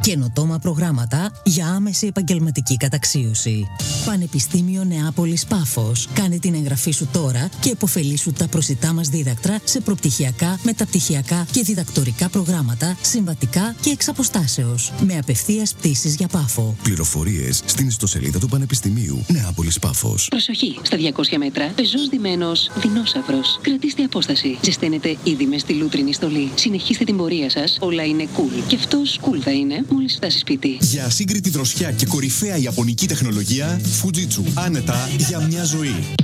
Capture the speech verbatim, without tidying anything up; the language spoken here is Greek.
Καινοτόμα προγράμματα για άμεση επαγγελματική καταξίωση. Πανεπιστήμιο Νεάπολης Πάφος. Κάνε την εγγραφή σου τώρα και επωφελήσου τα προσιτά μας δίδακτρα σε προπτυχιακά, μεταπτυχιακά και διδακτορικά προγράμματα, συμβατικά και εξ αποστάσεως. Με απευθείας πτήσεις για Πάφο. Πληροφορίες στην ιστοσελίδα του Πανεπιστημίου Νεάπολης Πάφος. Προσοχή! Στα διακόσια μέτρα, πεζός ντυμένος δεινόσαυρος. Κρατήστε απόσταση. Ζεσταίνετε ήδη με στη λούτρινη στολή. Συνεχίστε την πορεία σας. Όλα είναι cool. Και αυτός cool θα είναι μόλις φτάσει σπίτι. Για ασύγκριτη δροσιά και κορυφαία ιαπωνική τεχνολογία, Fujitsu. Άνετα για μια ζωή.